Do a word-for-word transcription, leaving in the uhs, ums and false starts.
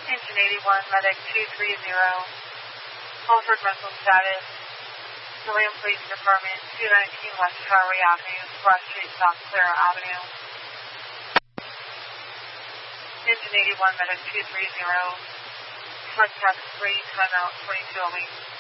Engine eighty-one, Medic two three zero, Alfred rental status, William Police Department, two nineteen West Highway Avenue, Cross Street, South Clara Avenue. Engine eighty-one, Medic two three zero, Flight Tax three, timeout twenty-two oh eight.